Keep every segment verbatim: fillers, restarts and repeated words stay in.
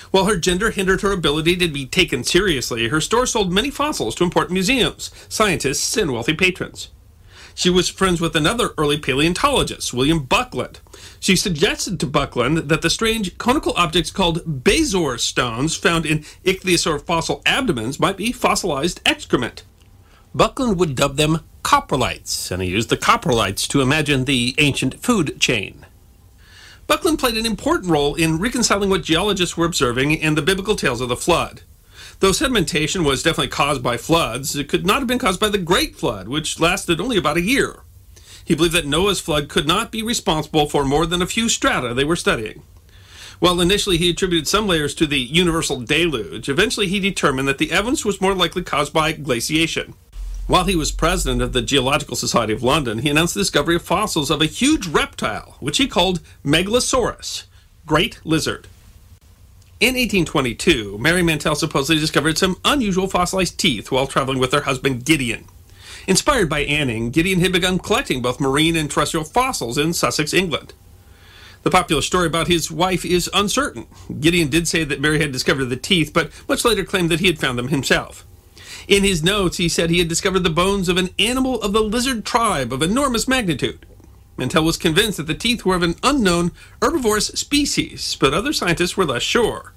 While her gender hindered her ability to be taken seriously, her store sold many fossils to important museums, scientists, and wealthy patrons. She was friends with another early paleontologist, William Buckland. She suggested to Buckland that the strange conical objects called bezoar stones found in ichthyosaur fossil abdomens might be fossilized excrement. Buckland would dub them coprolites, and he used the coprolites to imagine the ancient food chain. Buckland played an important role in reconciling what geologists were observing in the biblical tales of the flood. Though sedimentation was definitely caused by floods, it could not have been caused by the Great Flood, which lasted only about a year. He believed that Noah's flood could not be responsible for more than a few strata they were studying. While initially he attributed some layers to the universal deluge, eventually he determined that the evidence was more likely caused by glaciation. While he was president of the Geological Society of London, he announced the discovery of fossils of a huge reptile, which he called Megalosaurus, great lizard. In eighteen twenty-two, Mary Mantell supposedly discovered some unusual fossilized teeth while traveling with her husband Gideon. Inspired by Anning, Gideon had begun collecting both marine and terrestrial fossils in Sussex, England. The popular story about his wife is uncertain. Gideon did say that Mary had discovered the teeth, but much later claimed that he had found them himself. In his notes, he said he had discovered the bones of an animal of the lizard tribe of enormous magnitude. Mantell was convinced that the teeth were of an unknown herbivorous species, but other scientists were less sure.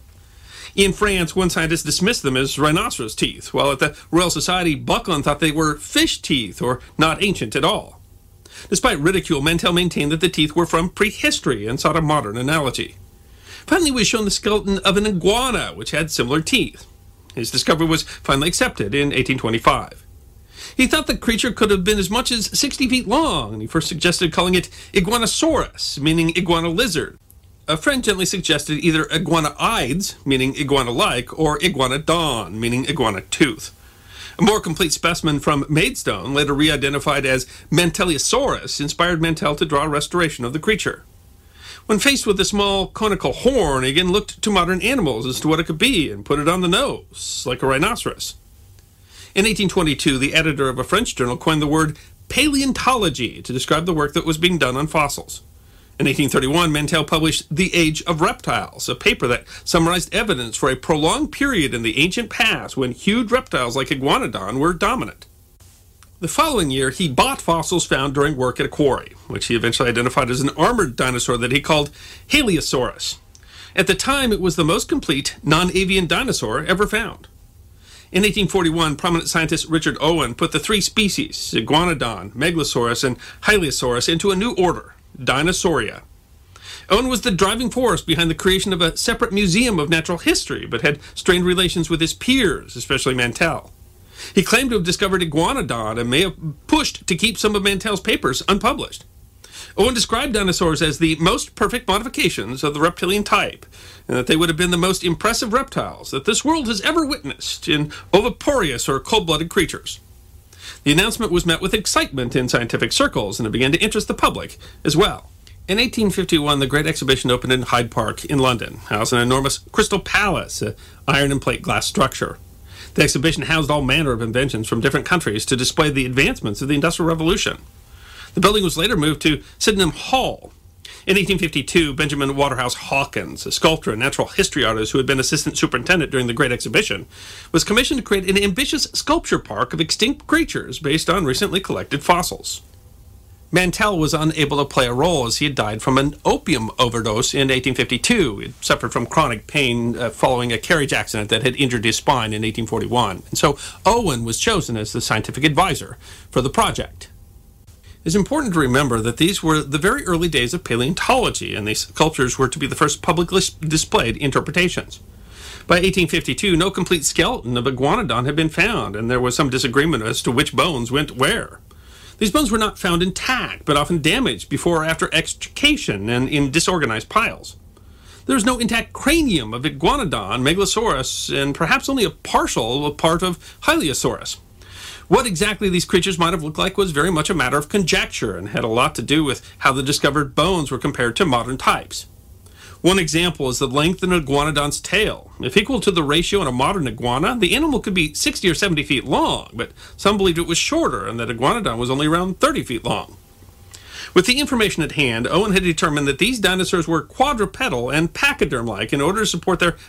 In France, one scientist dismissed them as rhinoceros teeth, while at the Royal Society, Buckland thought they were fish teeth or not ancient at all. Despite ridicule, Mantell maintained that the teeth were from prehistory and sought a modern analogy. Finally, he was shown the skeleton of an iguana, which had similar teeth. His discovery was finally accepted in eighteen twenty-five. He thought the creature could have been as much as sixty feet long, and he first suggested calling it Iguanosaurus, meaning iguana lizard. A friend gently suggested either Iguanoides, meaning iguana-like, or Iguanodon, meaning iguana tooth. A more complete specimen from Maidstone, later re-identified as Manteliosaurus, inspired Mantell to draw a restoration of the creature. When faced with a small conical horn, he again looked to modern animals as to what it could be and put it on the nose, like a rhinoceros. In eighteen twenty-two, the editor of a French journal coined the word paleontology to describe the work that was being done on fossils. In eighteen thirty-one, Mantell published The Age of Reptiles, a paper that summarized evidence for a prolonged period in the ancient past when huge reptiles like Iguanodon were dominant. The following year, he bought fossils found during work at a quarry, which he eventually identified as an armored dinosaur that he called Haliosaurus. At the time, it was the most complete non-avian dinosaur ever found. In eighteen forty-one, prominent scientist Richard Owen put the three species, Iguanodon, Megalosaurus, and Hylaeosaurus, into a new order, Dinosauria. Owen was the driving force behind the creation of a separate museum of natural history, but had strained relations with his peers, especially Mantell. He claimed to have discovered Iguanodon and may have pushed to keep some of Mantell's papers unpublished. Owen described dinosaurs as the most perfect modifications of the reptilian type, and that they would have been the most impressive reptiles that this world has ever witnessed in oviparous or cold-blooded creatures. The announcement was met with excitement in scientific circles, and it began to interest the public as well. In eighteen fifty-one, the Great Exhibition opened in Hyde Park in London, housing an enormous crystal palace, an iron and plate glass structure. The exhibition housed all manner of inventions from different countries to display the advancements of the Industrial Revolution. The building was later moved to Sydenham Hall. In eighteen fifty-two, Benjamin Waterhouse Hawkins, a sculptor and natural history artist who had been assistant superintendent during the Great Exhibition, was commissioned to create an ambitious sculpture park of extinct creatures based on recently collected fossils. Mantell was unable to play a role as he had died from an opium overdose in eighteen fifty-two. He had suffered from chronic pain uh, following a carriage accident that had injured his spine in eighteen forty-one. And so Owen was chosen as the scientific advisor for the project. It's important to remember that these were the very early days of paleontology, and these sculptures were to be the first publicly displayed interpretations. By eighteen fifty-two, no complete skeleton of Iguanodon had been found, and there was some disagreement as to which bones went where. These bones were not found intact, but often damaged before or after extrication and in disorganized piles. There was no intact cranium of Iguanodon, Megalosaurus, and perhaps only a partial part of Hylaeosaurus. What exactly these creatures might have looked like was very much a matter of conjecture and had a lot to do with how the discovered bones were compared to modern types. One example is the length of an iguanodon's tail. If equal to the ratio in a modern iguana, the animal could be sixty or seventy feet long, but some believed it was shorter and that iguanodon was only around thirty feet long. With the information at hand, Owen had determined that these dinosaurs were quadrupedal and pachyderm-like in order to support their